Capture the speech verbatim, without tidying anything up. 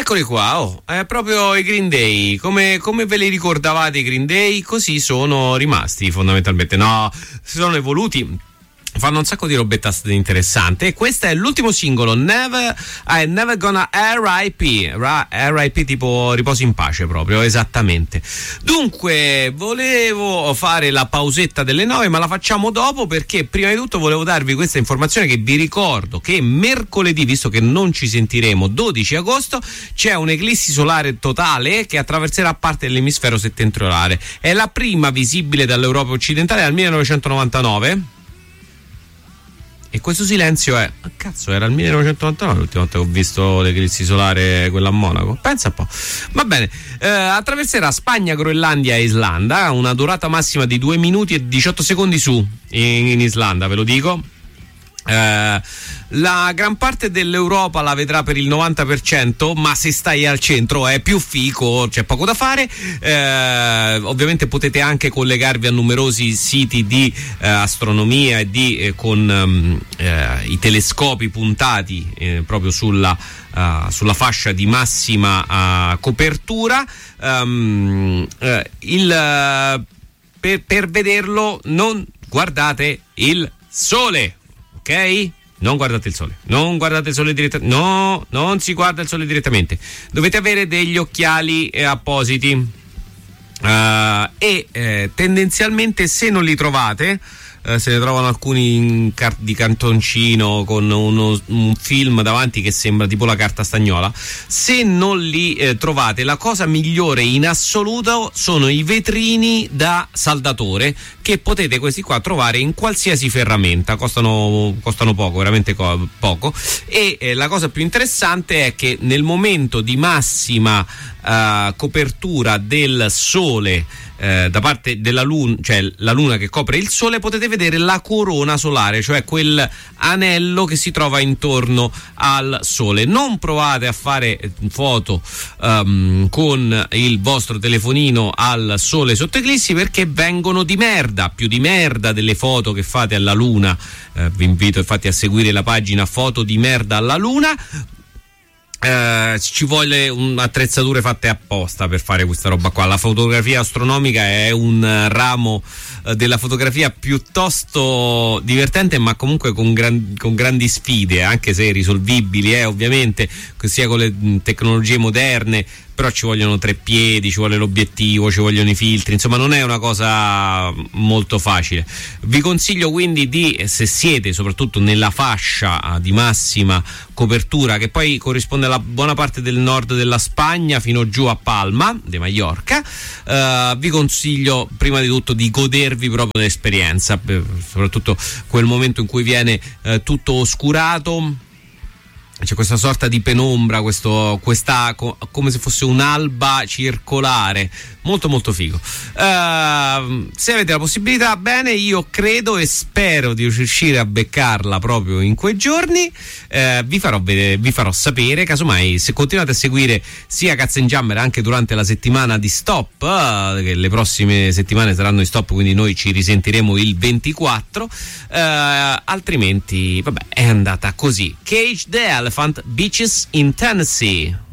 Eccoli qua, oh, è proprio i Green Day, come, come ve li ricordavate i Green Day, così sono rimasti fondamentalmente, no, si sono evoluti. Fanno un sacco di robetta interessante e questo è l'ultimo singolo, Never I Never Gonna R I P, R I P tipo riposo in pace proprio, esattamente. Dunque volevo fare la pausetta delle nove, ma la facciamo dopo, perché prima di tutto volevo darvi questa informazione che vi ricordo che mercoledì, visto che non ci sentiremo, dodici agosto, c'è un'eclissi solare totale che attraverserà parte dell'emisfero settentrionale. È la prima visibile dall'Europa occidentale dal millenovecentonovantanove. E questo silenzio è, ah, cazzo, era il millenovecentonovantanove l'ultima volta che ho visto l'eclissi solare, quella a Monaco, pensa un po'. Va bene, eh, attraverserà Spagna, Groenlandia e Islanda, una durata massima di due minuti e diciotto secondi su in, in Islanda, ve lo dico. Eh, la gran parte dell'Europa la vedrà per il novanta per cento, ma se stai al centro è più fico, c'è poco da fare. Eh, ovviamente potete anche collegarvi a numerosi siti di eh, astronomia e di eh, con um, eh, i telescopi puntati eh, proprio sulla, uh, sulla fascia di massima uh, copertura. Um, eh, il, uh, per, per vederlo non guardate il sole. Ok? Non guardate il sole, non guardate il sole direttamente, no, non si guarda il sole direttamente. Dovete avere degli occhiali eh, appositi uh, e eh, tendenzialmente, se non li trovate, eh, se ne trovano alcuni in car- di cantoncino con uno, un film davanti che sembra tipo la carta stagnola. Se non li eh, trovate, la cosa migliore in assoluto sono i vetrini da saldatore, che potete questi qua trovare in qualsiasi ferramenta, costano, costano poco, veramente co- poco. E eh, la cosa più interessante è che nel momento di massima uh, copertura del sole eh, da parte della luna, cioè la luna che copre il sole, potete vedere la corona solare, cioè quel anello che si trova intorno al sole. Non provate a fare foto um, con il vostro telefonino al sole sotto eclissi, perché vengono di merda, più di merda delle foto che fate alla luna. Eh, vi invito infatti a seguire la pagina Foto di merda alla luna. Eh, ci vuole un, attrezzature fatte apposta per fare questa roba qua. La fotografia astronomica è un ramo eh, della fotografia piuttosto divertente, ma comunque con, gran, con grandi sfide, anche se risolvibili, eh, ovviamente, sia con le mh, tecnologie moderne. Però ci vogliono tre piedi, ci vuole l'obiettivo, ci vogliono i filtri, insomma non è una cosa molto facile. Vi consiglio quindi di, se siete soprattutto nella fascia di massima copertura, che poi corrisponde alla buona parte del nord della Spagna fino giù a Palma de Mallorca, eh, vi consiglio prima di tutto di godervi proprio l'esperienza, soprattutto quel momento in cui viene eh, tutto oscurato. C'è questa sorta di penombra, questo, questa co- come se fosse un'alba circolare, molto molto figo. Uh, se avete la possibilità, bene, io credo e spero di riuscire a beccarla proprio in quei giorni. Uh, vi farò vedere, vi farò sapere, casomai se continuate a seguire sia Katzenjammer anche durante la settimana di stop, uh, che le prossime settimane saranno in stop, quindi noi ci risentiremo il ventiquattro, uh, altrimenti vabbè, è andata così. Cage the Elephant, Beaches in Tennessee.